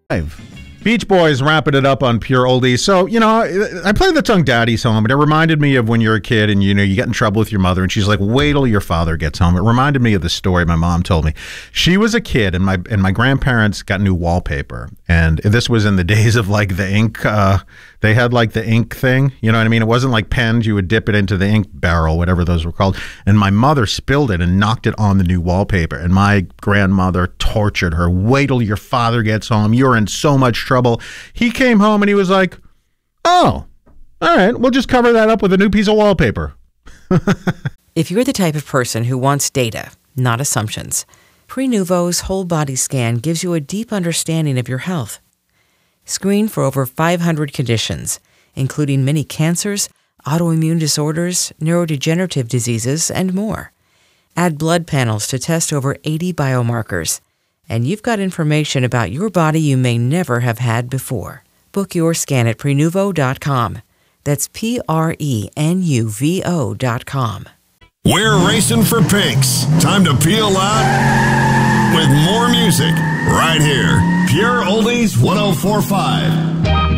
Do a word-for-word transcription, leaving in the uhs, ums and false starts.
Beach Boys wrapping it up on Pure Oldies. So, you know, I played the song Daddy's Home, and it reminded me of when you're a kid and, you know, you get in trouble with your mother, and she's like, wait till your father gets home. It reminded me of the story my mom told me. She was a kid, and my and my grandparents got new wallpaper, and this was in the days of, like, the ink. Uh, they had, like, the ink thing. You know what I mean? It wasn't like pens. You would dip it into the ink barrel, whatever those were called. And my mother spilled it and knocked it on the new wallpaper, and my grandmother tortured her. Wait till your father gets home. You're in so much trouble. He came home and he was like, oh, all right, we'll just cover that up with a new piece of wallpaper. If you're the type of person who wants data, not assumptions, Prenuvo's whole body scan gives you a deep understanding of your health. Screen for over five hundred conditions, including many cancers, autoimmune disorders, neurodegenerative diseases, and more. Add blood panels to test over eighty biomarkers. And you've got information about your body you may never have had before. Book your scan at Prenuvo dot com. That's P R E N U V O dot com. We're racing for pinks. Time to peel out with more music right here. Pure Oldies one oh four point five.